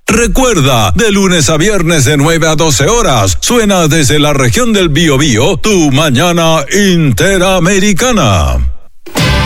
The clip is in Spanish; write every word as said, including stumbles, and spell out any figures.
Recuerda, de lunes a viernes de nueve a doce horas, suena desde la región del Biobío, tu mañana interamericana.